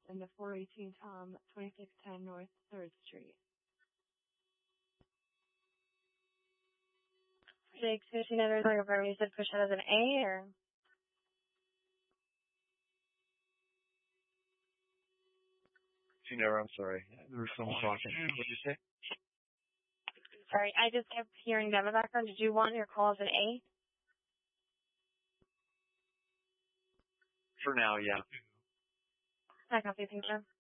and the 418 Tom, 2610 North 3rd Street. Jake, so you never confirm you said push out as an A, or? I'm sorry. There was someone talking. What did you say? Sorry, I just kept hearing them in the background. Did you want your call as an A? For now, yeah. I copy, thank you.